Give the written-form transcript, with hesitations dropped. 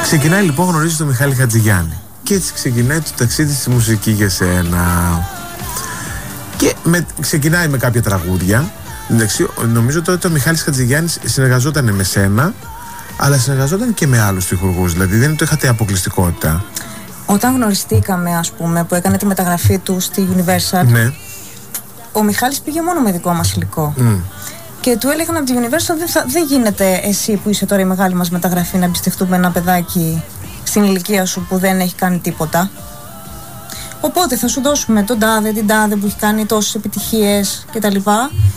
Ξεκινάει λοιπόν, γνωρίζει τον Μιχάλη Χατζηγιάννη. Και έτσι ξεκινάει το ταξίδι στη μουσική για σένα. Και ξεκινάει με κάποια τραγούδια. Εντάξει, νομίζω ότι ο Μιχάλης Χατζηγιάννης συνεργαζόταν με σένα, αλλά συνεργαζόταν και με άλλους τυχουργούς. Δηλαδή δεν το είχατε αποκλειστικότητα. Όταν γνωριστήκαμε, ας πούμε, που έκανε τη μεταγραφή του στη Universal, ναι, ο Μιχάλης πήγε μόνο με δικό μας υλικό. Και του έλεγαν από τη Universal, δεν γίνεται εσύ που είσαι τώρα η μεγάλη μας μεταγραφή να εμπιστευτούμε ένα παιδάκι στην ηλικία σου που δεν έχει κάνει τίποτα. Οπότε θα σου δώσουμε τον τάδε, την τάδε που έχει κάνει τόσες επιτυχίες κτλ.